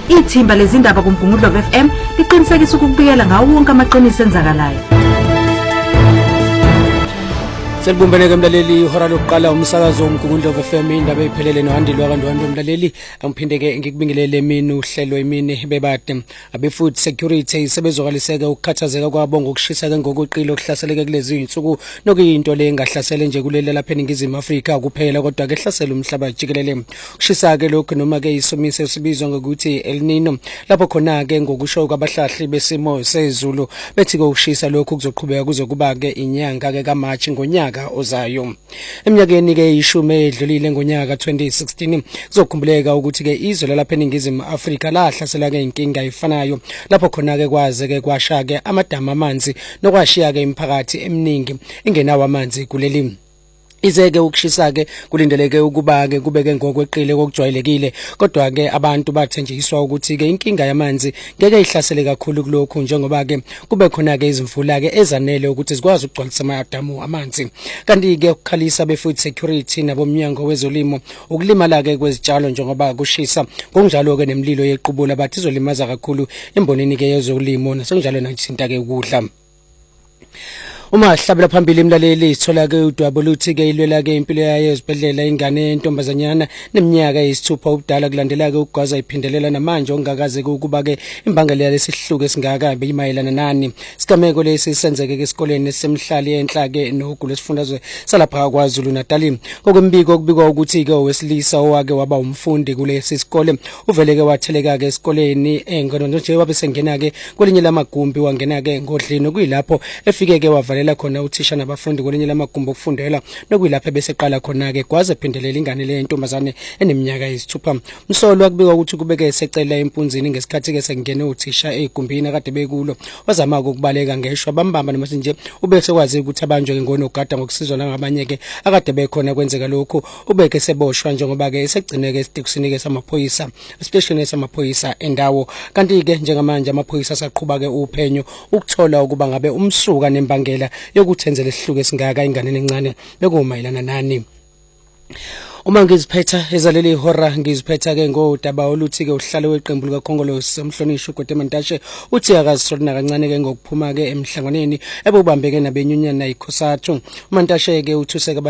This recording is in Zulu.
Ithimba lezindaba kuMgungundlo FM liqinisekisa ukubikela ngawo wonke amaqiniso enzakalayo. Selbumbeleke mlaleli ihora lokuqala umsakazo woMgungundlo FM indaba ephelele nohandile wakandwandwe mlaleli angiphindeke ngikubingelele mina uhlelo emini bebade abe food security sebezokaliseka ukukhathazeka kwabo ngokushisa ke ngokuqilo okuhlaseleke kulezi insuku nokuyinto le engahlasele nje kuleli lapha eNingizimu Afrika kuphela kodwa ke ehlasela umhlaba jikelele ukushisa ke lokho noma ke isomiso esibizwa ngokuthi El Nino lapho khona ke ngokusho kwabahlahli besimo sezulu bethi ukushisa lokho kuzoqhubeka kuze kuba ke inyanga ke kaMarch ngonyaka ozayo. Eminyakeni ke ishumi edlulile ngonyaka 2016 kuzokhumbuleka ukuthi ke izwe lapha eNingizimu Afrika lahlasela ke inkinga efanayo lapho khona ke kwaze ke kwasha ke amadamu amanzi nokwashiya ke imiphakathi eminingi ingenawo amanzi kuleli. Izeke ukushisa ke kulindeleke ukuba ke kubeke ngokweqile kokujwayelekile kodwa ke abantu bathenjiswa ukuthi ke inkinga yamanzi ngeke ihlasele kakhulu kulokho njengoba ke kube khona ke izimvula ke ezanele ukuthi zikwazi ukugcwalisa amadamu amanzi. Kanti ke ukukhalisa befood security nabomnyango wezolimo ukulimala ke kwezitshalo njengoba kushisa ngokunjalo ke nemililo yequbula bathi izolimaza kakhulu embonini ke yezolimo nasenjalo nathinta ke ukudla. Uma hlabela phambili imlaleli ithola ke udwabo luthi ke ilwela ke impilo yayo ezibhedlela ingane entombazanyana neminyaka eyisithupha ubudala kulandela ke ukugwaza iphindelela namanje ongakaze ukuba ke imbangela lesihluko esingaka beyimayelana nani sigameko lesi senzeke ke esikoleni semhlali enhla ke nogulo esifundazwe salapha kwaZulu Natal. Ngokwembiko okubikwa ukuthi ke owesilisa owake waba umfundi kulesi sikole uvele ke watheleka ke esikoleni engono nje wabe sengena ke kwelinye lamagumbi wangena ke ngodlini kuyilapho efike ke wavala khona uthisha nabafundi kwelinye lamagumbi okufundela nokuyilapha bese qala khona ke kwaze phindelela ingane le ntombazane eneminyaka eyisithupha. Msolo wakubika ukuthi kubeke secela empunzini ngesikhathi ke sengene uthisha egumbini akade bekulo wazama ukubaleka ngeshwa bambamba noma nje ubese kwazi ukuthi abanjwe ke ngonogada ngokusizwa nangabanye ke akade bekhona kwenzeka lokho ubeke seboshwa njengoba ke esegcineke esitikisini ke samaphoyisa especially samaphoyisa endawo. Kanti ke njengamanje amaphoyisa asaqhubha ke uphenyo ukuthola ukuba ngabe umsuka nembangela yokuthenzela isihluko esingaka ingane encane bekumayelana nani. Uma ngiziphetha ezaleli ihora ngiziphetha ke ngodaba oluthi ke uhlalo weqembu likaKhongolose umhlonishwa uGote Mantashe uthi akazisolina kancane ke ngokuphuma ke emhlanganweni ebubambeke nabenyunyana iKhosathu. uMantashe ke uthuseka